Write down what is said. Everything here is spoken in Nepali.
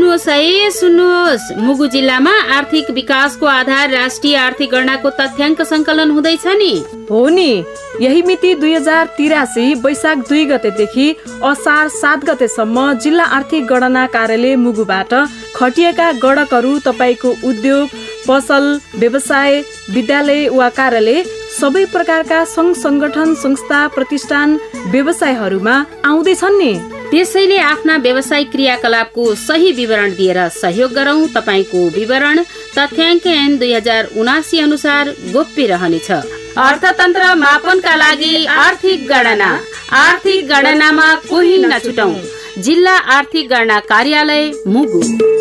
सुन्नुहोस्, मुगु जिल्लामा आर्थिक विकासको आधार राष्ट्रिय आर्थिक गणनाको तथ्याङ्क संकलन हुँदैछ नि। हो नि, यही मिति 2083 वैशाख 2 गतेदेखि असार 7 गतेसम्म जिल्ला आर्थिक गणना कार्यालय मुगुबाट खटिएका गणकहरू तपाईको उद्योग, पसल, व्यवसाय, विद्यालय वा कार्यालय सबै प्रकारका संघ संगठन, संस्था, प्रतिष्ठान, व्यवसायहरूमा आउँदैछन् नि। त्यसैले आफ्ना व्यावसायिक क्रियाकलापको सही विवरण दिएर सहयोग गरौं। तपाईको विवरण तथ्याङ्क ऐन 2079 अनुसार गोप्य रहनेछ। अर्थतन्त्र मापनका लागि आर्थिक गणना, आर्थिक गणनामा कोही नछुटौं। जिल्ला आर्थिक गणना कार्यालय मुगु।